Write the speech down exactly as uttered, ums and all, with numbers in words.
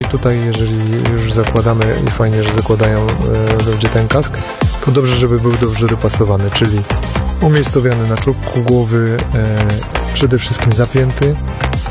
tutaj, jeżeli już zakładamy i fajnie, że zakładają e, ludzie ten kask, to dobrze, żeby był dobrze dopasowany, czyli umiejscowiony na czubku głowy, e, przede wszystkim zapięty,